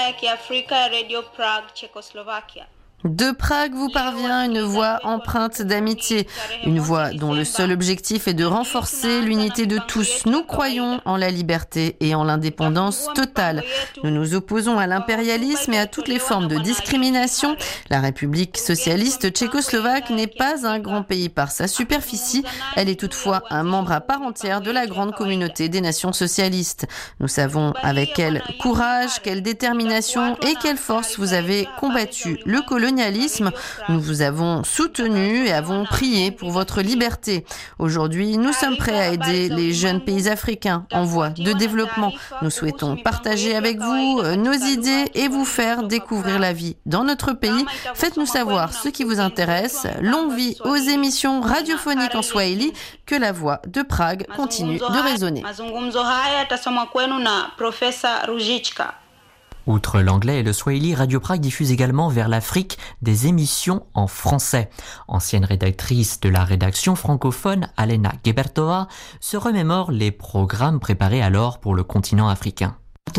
De Prague vous parvient une voix empreinte d'amitié, une voix dont le seul objectif est de renforcer l'unité de tous. Nous croyons en la liberté et en l'indépendance totale. Nous nous opposons à l'impérialisme et à toutes les formes de discrimination. La République socialiste tchécoslovaque n'est pas un grand pays par sa superficie. Elle est toutefois un membre à part entière de la grande communauté des nations socialistes. Nous savons avec quel courage, quelle détermination et quelle force vous avez combattu le colonialisme. Nous vous avons soutenu et avons prié pour votre liberté. Aujourd'hui, nous sommes prêts à aider les jeunes pays africains en voie de développement. Nous souhaitons partager avec vous nos idées et vous faire découvrir la vie dans notre pays. Faites-nous savoir ce qui vous intéresse. Longue vie aux émissions radiophoniques en Swahili. Que la voix de Prague continue de résonner. Outre l'anglais et le swahili, Radio Prague diffuse également vers l'Afrique des émissions en français. Ancienne rédactrice de la rédaction francophone, Alena Gebertová se remémore les programmes préparés alors pour le continent africain.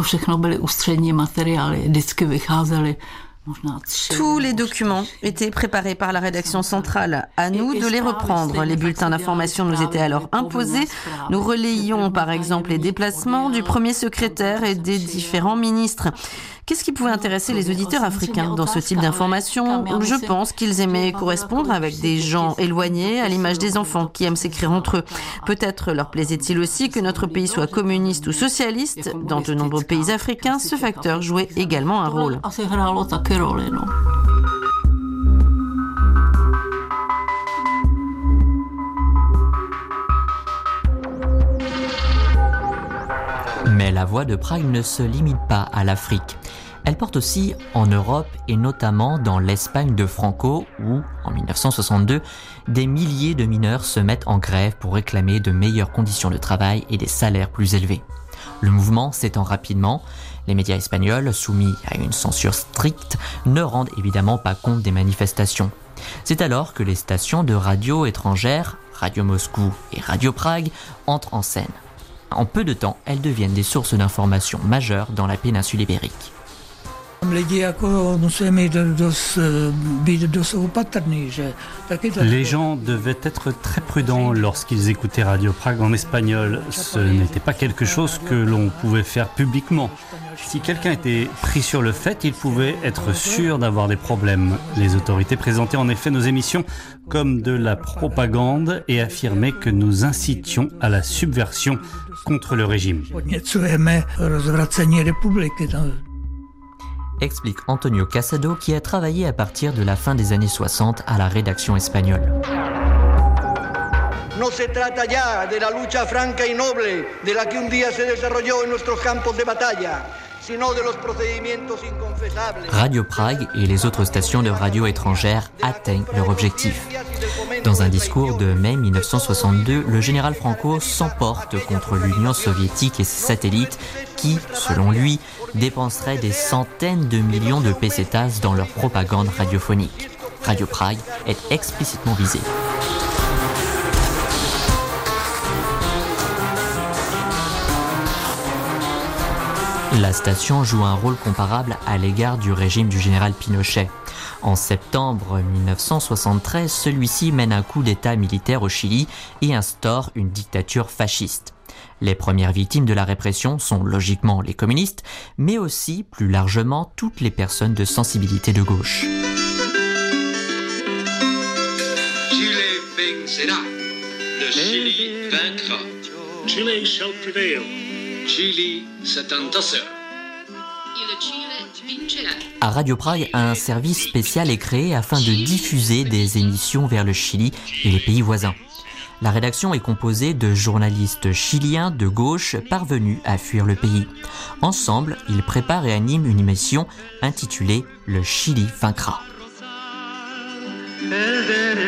Tous les documents étaient préparés par la rédaction centrale. À nous de les reprendre. Les bulletins d'information nous étaient alors imposés. Nous relayions par exemple les déplacements du premier secrétaire et des différents ministres. Qu'est-ce qui pouvait intéresser les auditeurs africains dans ce type d'information ? Je pense qu'ils aimaient correspondre avec des gens éloignés, à l'image des enfants qui aiment s'écrire entre eux. Peut-être leur plaisait-il aussi que notre pays soit communiste ou socialiste. Dans de nombreux pays africains, ce facteur jouait également un rôle. Mais la voix de Prague ne se limite pas à l'Afrique. Elle porte aussi en Europe et notamment dans l'Espagne de Franco où, en 1962, des milliers de mineurs se mettent en grève pour réclamer de meilleures conditions de travail et des salaires plus élevés. Le mouvement s'étend rapidement. Les médias espagnols, soumis à une censure stricte, ne rendent évidemment pas compte des manifestations. C'est alors que les stations de radio étrangères, Radio Moscou et Radio Prague, entrent en scène. En peu de temps, elles deviennent des sources d'informations majeures dans la péninsule ibérique. Les gens devaient être très prudents lorsqu'ils écoutaient Radio Prague en espagnol. Ce n'était pas quelque chose que l'on pouvait faire publiquement. Si quelqu'un était pris sur le fait, il pouvait être sûr d'avoir des problèmes. Les autorités présentaient en effet nos émissions comme de la propagande et affirmaient que nous incitions à la subversion contre le régime. Explique Antonio Casado qui a travaillé à partir de la fin des années 60 à la rédaction espagnole. No se trata ya de la lucha franca y noble de la que un día se desarrolló en nuestros campos de batalla, sino de los procedimientos inconfesables. Radio Prague et les autres stations de radio étrangères atteignent leur objectif. Dans un discours de mai 1962, le général Franco s'emporte contre l'Union soviétique et ses satellites qui, selon lui, dépenseraient des centaines de millions de pesetas dans leur propagande radiophonique. Radio Prague est explicitement visée. La station joue un rôle comparable à l'égard du régime du général Pinochet. En septembre 1973, celui-ci mène un coup d'État militaire au Chili et instaure une dictature fasciste. Les premières victimes de la répression sont logiquement les communistes, mais aussi, plus largement, toutes les personnes de sensibilité de gauche. Chile vencerá. Le Chili vaincra. Chile shall prevail. Chili c'est un danseur. À Radio Prague, un service spécial est créé afin de diffuser des émissions vers le Chili et les pays voisins. La rédaction est composée de journalistes chiliens de gauche parvenus à fuir le pays. Ensemble, ils préparent et animent une émission intitulée « Le Chili vaincra ».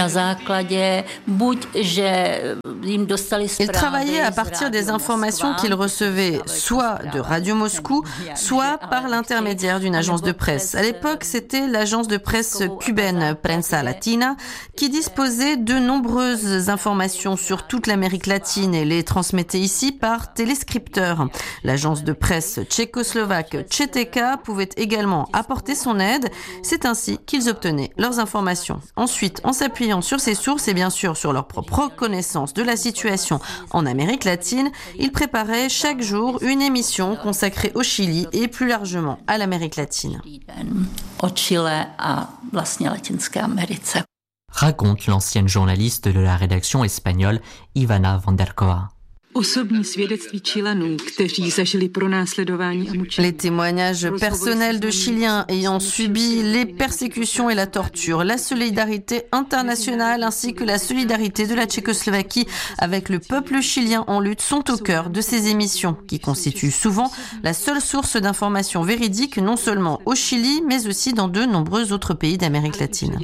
Ils travaillaient à partir des informations qu'ils recevaient soit de Radio Moscou, soit par l'intermédiaire d'une agence de presse. À l'époque, c'était l'agence de presse cubaine Prensa Latina qui disposait de nombreuses informations sur toute l'Amérique latine et les transmettait ici par téléscripteurs. L'agence de presse tchécoslovaque Četeka pouvait également apporter son aide. C'est ainsi qu'ils obtenaient leurs informations. Ensuite, en s'appuyant sur ces sources et bien sûr sur leur propre connaissance de la situation en Amérique latine, ils préparaient chaque jour une émission consacrée au Chili et plus largement à l'Amérique latine. Raconte l'ancienne journaliste de la rédaction espagnole Ivana Vanderkoa. Les témoignages personnels de Chiliens ayant subi les persécutions et la torture, la solidarité internationale ainsi que la solidarité de la Tchécoslovaquie avec le peuple chilien en lutte sont au cœur de ces émissions qui constituent souvent la seule source d'informations véridiques non seulement au Chili mais aussi dans de nombreux autres pays d'Amérique latine.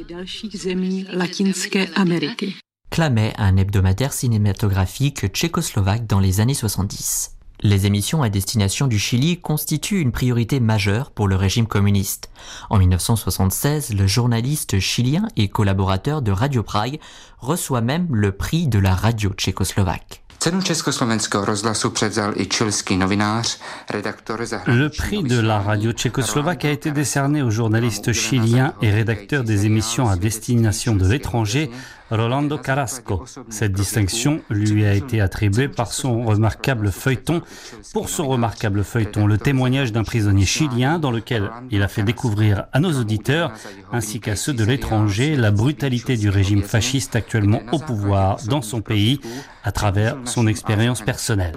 Clamait un hebdomadaire cinématographique tchécoslovaque dans les années 70. Les émissions à destination du Chili constituent une priorité majeure pour le régime communiste. En 1976, le journaliste chilien et collaborateur de Radio Prague reçoit même le prix de la radio tchécoslovaque. Le prix de la radio tchécoslovaque a été décerné au journaliste chilien et rédacteur des émissions à destination de l'étranger, Rolando Carrasco. Cette distinction lui a été attribuée pour son remarquable feuilleton, Le témoignage d'un prisonnier chilien dans lequel il a fait découvrir à nos auditeurs, ainsi qu'à ceux de l'étranger, la brutalité du régime fasciste actuellement au pouvoir dans son pays à travers son expérience personnelle.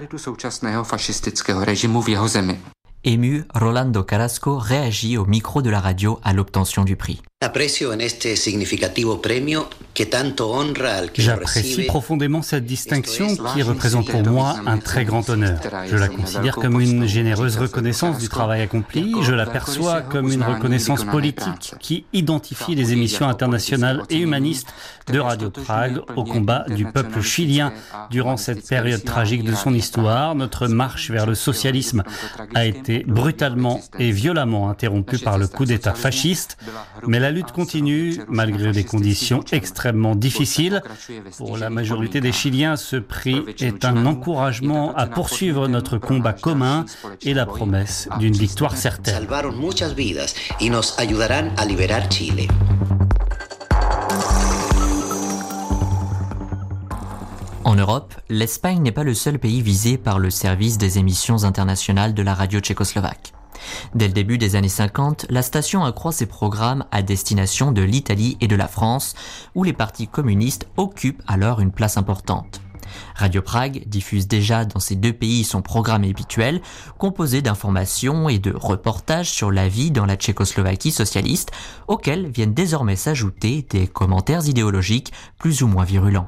Ému, Rolando Carrasco réagit au micro de la radio à l'obtention du prix. J'apprécie profondément cette distinction qui représente pour moi un très grand honneur. Je la considère comme une généreuse reconnaissance du travail accompli. Je la perçois comme une reconnaissance politique qui identifie les émissions internationales et humanistes de Radio Prague au combat du peuple chilien durant cette période tragique de son histoire. Notre marche vers le socialisme a été brutalement et violemment interrompue par le coup d'État fasciste, mais la lutte continue malgré des conditions extrêmement difficiles. Pour la majorité des Chiliens, ce prix est un encouragement à poursuivre notre combat commun et la promesse d'une victoire certaine. En Europe, l'Espagne n'est pas le seul pays visé par le service des émissions internationales de la radio tchécoslovaque. Dès le début des années 50, la station accroît ses programmes à destination de l'Italie et de la France, où les partis communistes occupent alors une place importante. Radio Prague diffuse déjà dans ces deux pays son programme habituel, composé d'informations et de reportages sur la vie dans la Tchécoslovaquie socialiste, auxquels viennent désormais s'ajouter des commentaires idéologiques plus ou moins virulents.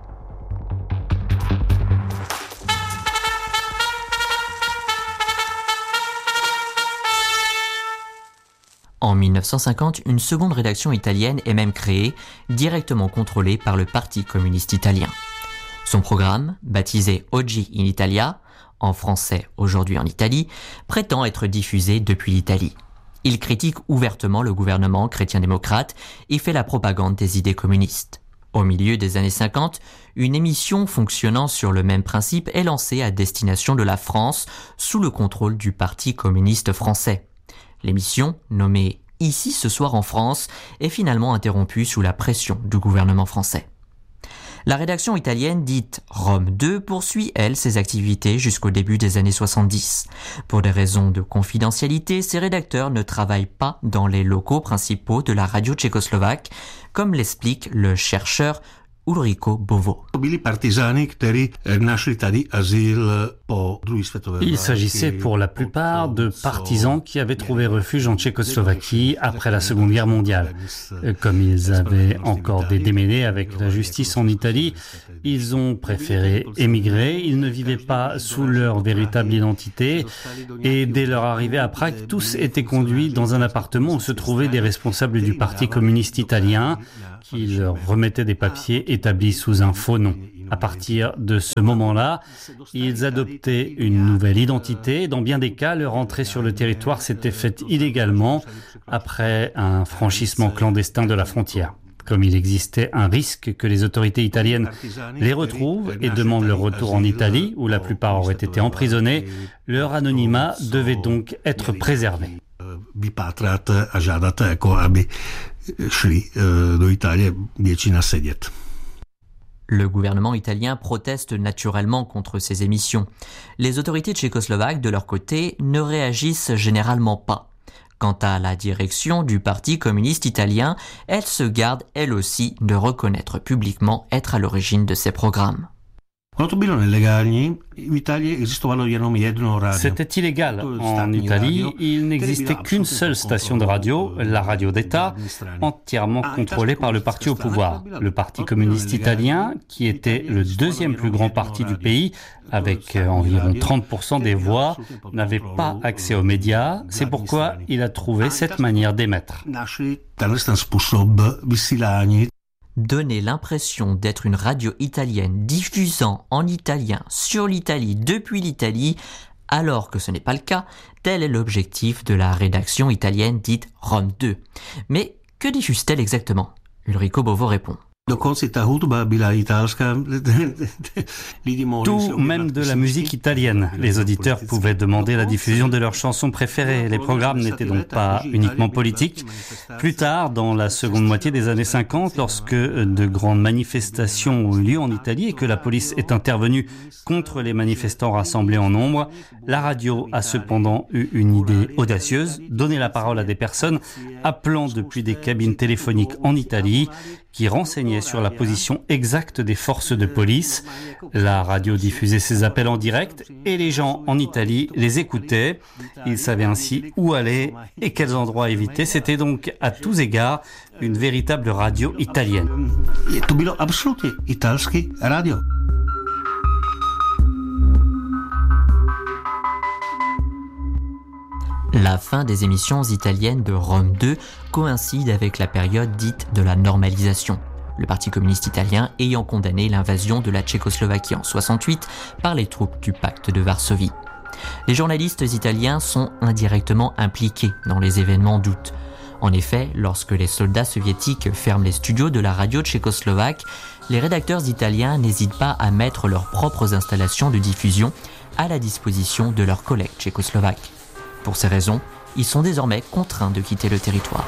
En 1950, une seconde rédaction italienne est même créée, directement contrôlée par le Parti communiste italien. Son programme, baptisé Oggi in Italia, en français Aujourd'hui en Italie, prétend être diffusé depuis l'Italie. Il critique ouvertement le gouvernement chrétien-démocrate et fait la propagande des idées communistes. Au milieu des années 50, une émission fonctionnant sur le même principe est lancée à destination de la France, sous le contrôle du Parti communiste français. L'émission, nommée « Ici ce soir en France », est finalement interrompue sous la pression du gouvernement français. La rédaction italienne dite Rome 2 poursuit, elle, ses activités jusqu'au début des années 70. Pour des raisons de confidentialité, ses rédacteurs ne travaillent pas dans les locaux principaux de la radio tchécoslovaque, comme l'explique le chercheur Ulriko Bovo. Il s'agissait pour la plupart de partisans qui avaient trouvé refuge en Tchécoslovaquie après la Seconde Guerre mondiale. Comme ils avaient encore des démêlés avec la justice en Italie, ils ont préféré émigrer. Ils ne vivaient pas sous leur véritable identité et dès leur arrivée à Prague, tous étaient conduits dans un appartement où se trouvaient des responsables du Parti communiste italien qui leur remettaient des papiers établis sous un faux nom. À partir de ce moment-là, ils adoptaient une nouvelle identité. Dans bien des cas, leur entrée sur le territoire s'était faite illégalement après un franchissement clandestin de la frontière. Comme il existait un risque que les autorités italiennes les retrouvent et demandent leur retour en Italie, où la plupart auraient été emprisonnés, leur anonymat devait donc être préservé. Le gouvernement italien proteste naturellement contre ces émissions. Les autorités tchécoslovaques, de leur côté, ne réagissent généralement pas. Quant à la direction du Parti communiste italien, elle se garde, elle aussi, de reconnaître publiquement être à l'origine de ces programmes. C'était illégal. En Italie, il n'existait qu'une seule station de radio, la radio d'État, entièrement contrôlée par le parti au pouvoir. Le Parti communiste italien, qui était le deuxième plus grand parti du pays, avec environ 30% des voix, n'avait pas accès aux médias. C'est pourquoi il a trouvé cette manière d'émettre. Donner l'impression d'être une radio italienne diffusant en italien sur l'Italie depuis l'Italie, alors que ce n'est pas le cas, tel est l'objectif de la rédaction italienne dite Rome 2. Mais que diffuse-t-elle exactement ? Ulrico Bovo répond. Tout, même de la musique italienne. Les auditeurs pouvaient demander la diffusion de leurs chansons préférées. Les programmes n'étaient donc pas uniquement politiques. Plus tard, dans la seconde moitié des années 50, lorsque de grandes manifestations ont eu lieu en Italie et que la police est intervenue contre les manifestants rassemblés en nombre, la radio a cependant eu une idée audacieuse, donner la parole à des personnes appelant depuis des cabines téléphoniques en Italie, qui renseignait sur la position exacte des forces de police. La radio diffusait ces appels en direct et les gens en Italie les écoutaient. Ils savaient ainsi où aller et quels endroits éviter. C'était donc à tous égards une véritable radio italienne. La fin des émissions italiennes de Rome 2 coïncide avec la période dite de la normalisation, le Parti communiste italien ayant condamné l'invasion de la Tchécoslovaquie en 1968 par les troupes du pacte de Varsovie. Les journalistes italiens sont indirectement impliqués dans les événements d'août. En effet, lorsque les soldats soviétiques ferment les studios de la radio tchécoslovaque, les rédacteurs italiens n'hésitent pas à mettre leurs propres installations de diffusion à la disposition de leurs collègues tchécoslovaques. Pour ces raisons, ils sont désormais contraints de quitter le territoire.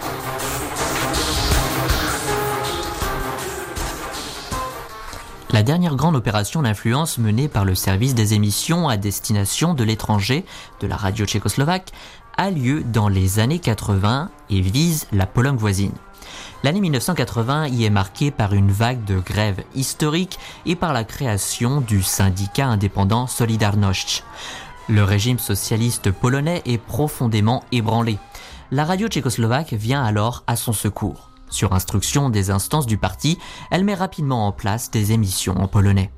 La dernière grande opération d'influence menée par le service des émissions à destination de l'étranger de la radio tchécoslovaque a lieu dans les années 80 et vise la Pologne voisine. L'année 1980 y est marquée par une vague de grèves historiques et par la création du syndicat indépendant Solidarność. Le régime socialiste polonais est profondément ébranlé. La radio tchécoslovaque vient alors à son secours. Sur instruction des instances du parti, elle met rapidement en place des émissions en polonais.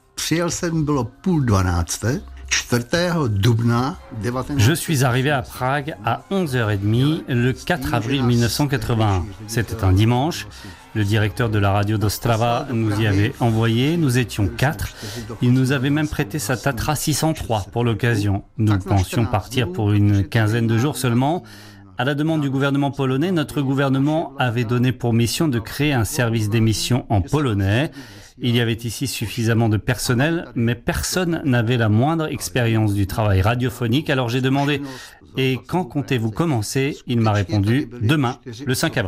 Je suis arrivé à Prague à 11h30 le 4 avril 1981. C'était un dimanche. Le directeur de la radio d'Ostrava nous y avait envoyé. Nous étions 4. Il nous avait même prêté sa Tatra 603 pour l'occasion. Nous pensions partir pour une quinzaine de jours seulement. À la demande du gouvernement polonais, notre gouvernement avait donné pour mission de créer un service d'émission en polonais. Il y avait ici suffisamment de personnel, mais personne n'avait la moindre expérience du travail radiophonique. Alors j'ai demandé « Et quand comptez-vous commencer ?» Il m'a répondu « Demain, le 5 avril. »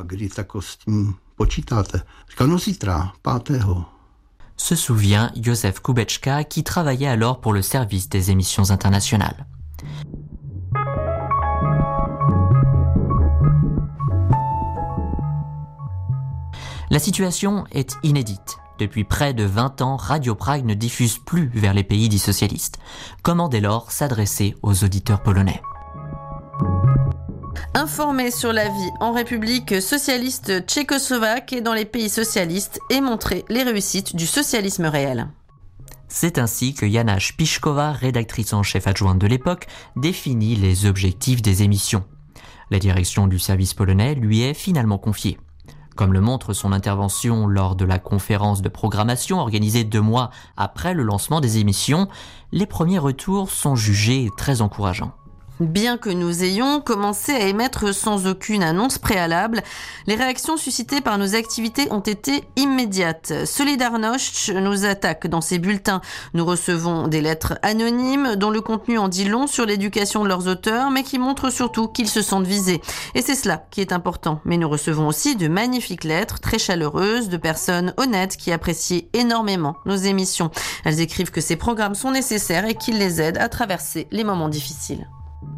Se souvient Józef Kubeczka qui travaillait alors pour le service des émissions internationales. La situation est inédite. Depuis près de 20 ans, Radio Prague ne diffuse plus vers les pays dits socialistes. Comment dès lors s'adresser aux auditeurs polonais ? Informer sur la vie en République socialiste tchécoslovaque et dans les pays socialistes et montrer les réussites du socialisme réel. C'est ainsi que Jana Spišková, rédactrice en chef adjointe de l'époque, définit les objectifs des émissions. La direction du service polonais lui est finalement confiée. Comme le montre son intervention lors de la conférence de programmation organisée 2 mois après le lancement des émissions, les premiers retours sont jugés très encourageants. Bien que nous ayons commencé à émettre sans aucune annonce préalable, les réactions suscitées par nos activités ont été immédiates. Solidarność nous attaque dans ses bulletins. Nous recevons des lettres anonymes dont le contenu en dit long sur l'éducation de leurs auteurs, mais qui montrent surtout qu'ils se sentent visés. Et c'est cela qui est important. Mais nous recevons aussi de magnifiques lettres très chaleureuses de personnes honnêtes qui apprécient énormément nos émissions. Elles écrivent que ces programmes sont nécessaires et qu'ils les aident à traverser les moments difficiles.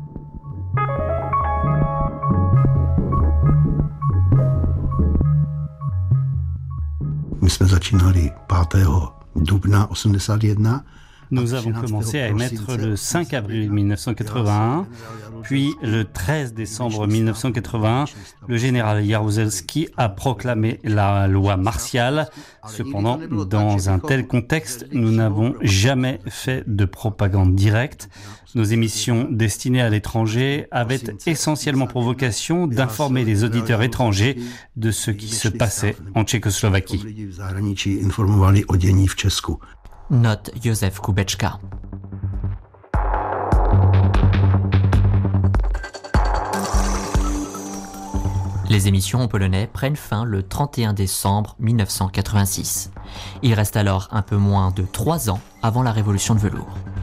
My jsme začínali 5. dubna 81. Nous avons commencé à émettre le 5 avril 1981, puis le 13 décembre 1981, le général Jaruzelski a proclamé la loi martiale. Cependant, dans un tel contexte, nous n'avons jamais fait de propagande directe. Nos émissions destinées à l'étranger avaient essentiellement pour vocation d'informer les auditeurs étrangers de ce qui se passait en Tchécoslovaquie. Note Josef Kubečka. Les émissions en polonais prennent fin le 31 décembre 1986. Il reste alors un peu moins de 3 ans avant la Révolution de velours.